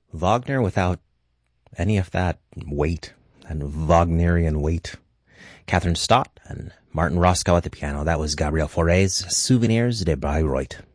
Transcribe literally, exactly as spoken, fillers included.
Wagner without any of that weight and Wagnerian weight. Catherine Stott and Martin Roscoe at the piano. That was Gabriel Fauré's Souvenirs de Bayreuth.